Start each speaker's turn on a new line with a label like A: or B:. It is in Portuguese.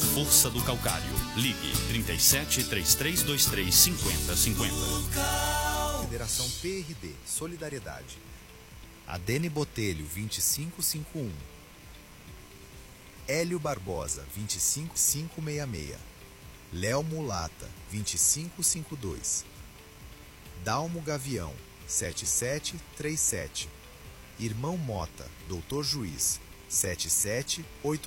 A: Força do Calcário. Ligue 37 3323 5050.
B: Federação PRD Solidariedade. Adene Botelho 2551. Hélio Barbosa 25566. Léo Mulata 2552. Dalmo Gavião 7737. Irmão Mota, Doutor Juiz 7784.